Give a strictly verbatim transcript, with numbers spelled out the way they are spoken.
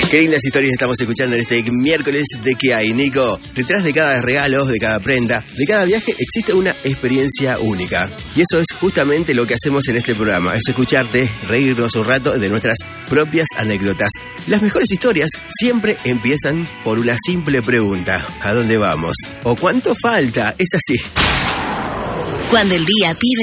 Qué lindas historias estamos escuchando en este miércoles de ¿Qué hay, Nico? Detrás de cada regalo, de cada prenda, de cada viaje existe una experiencia única. Y eso es justamente lo que hacemos en este programa, es escucharte, reírnos un rato de nuestras propias anécdotas. Las mejores historias siempre empiezan por una simple pregunta: ¿a dónde vamos? ¿O cuánto falta? Es así. Cuando el día pide